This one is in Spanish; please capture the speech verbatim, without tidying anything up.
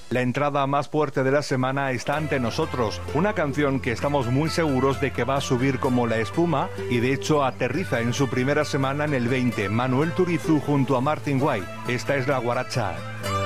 La entrada más fuerte de la semana está ante nosotros, una canción que estamos muy seguros de que va a subir como la espuma y de hecho aterriza en su primera semana en el veinte, Manuel Turizu junto a Martin White. Esta es la guaracha.